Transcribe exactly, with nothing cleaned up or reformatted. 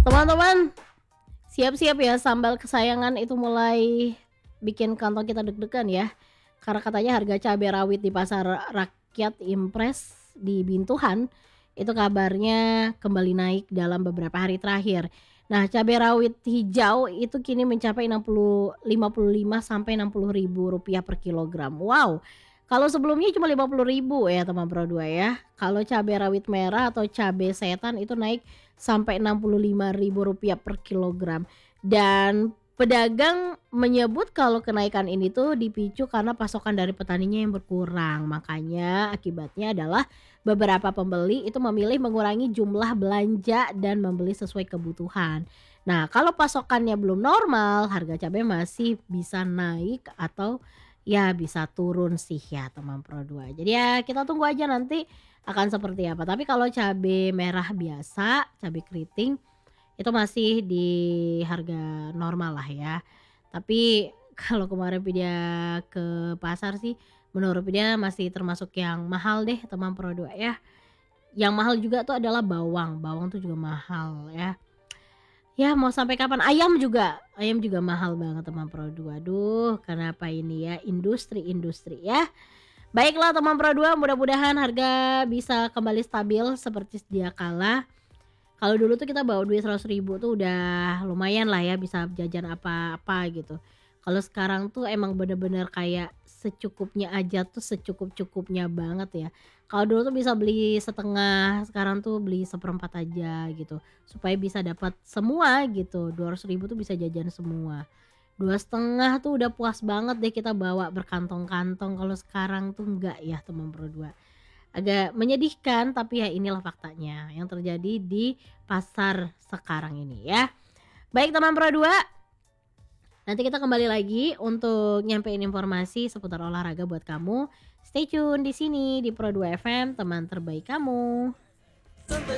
Teman-teman, siap-siap ya sambal kesayangan itu mulai bikin kantong kita deg-degan ya. Karena katanya harga cabai rawit di pasar rakyat Impres di Bintuhan itu kabarnya kembali naik dalam beberapa hari terakhir. Nah, cabai rawit hijau itu kini mencapai enam puluh lima puluh lima sampai enam puluh ribu rupiah per kilogram. Wow. Kalau sebelumnya cuma lima puluh ribu ya teman Pro dua ya. Kalau cabai rawit merah atau cabai setan itu naik sampai enam puluh lima ribu rupiah per kilogram. Dan pedagang menyebut kalau kenaikan ini tuh dipicu karena pasokan dari petaninya yang berkurang. Makanya akibatnya adalah beberapa pembeli itu memilih mengurangi jumlah belanja dan membeli sesuai kebutuhan. Nah, kalau pasokannya belum normal, harga cabai masih bisa naik atau ya bisa turun sih ya teman Pro dua. Jadi ya kita tunggu aja nanti akan seperti apa. Tapi kalau cabai merah biasa, cabai keriting itu masih di harga normal lah ya. Tapi kalau kemarin pindah ke pasar sih menurut dia masih termasuk yang mahal deh teman Pro dua ya. Yang mahal juga tuh adalah bawang. Bawang tuh juga mahal ya. Ya mau sampai kapan? Ayam juga, ayam juga mahal banget teman Pro dua. Aduh, kenapa ini ya industri-industri ya. Baiklah teman Pro dua, mudah-mudahan harga bisa kembali stabil seperti sedia kala. Kalau dulu tuh kita bawa duit seratus ribu tuh udah lumayan lah ya bisa jajan apa-apa gitu. Kalau sekarang tuh emang bener-bener kayak secukupnya aja tuh secukup-cukupnya banget ya. Kalau dulu tuh bisa beli setengah, sekarang tuh beli seperempat aja gitu. Supaya bisa dapat semua gitu. Dua ratus ribu tuh bisa jajan semua. Dua setengah tuh udah puas banget deh kita bawa berkantong-kantong. Kalau sekarang tuh enggak ya teman Pro dua. Agak menyedihkan tapi ya inilah faktanya yang terjadi di pasar sekarang ini ya. Baik teman Pro dua, nanti kita kembali lagi untuk nyampein informasi seputar olahraga buat kamu. Stay tune di sini di Pro dua F M, teman terbaik kamu.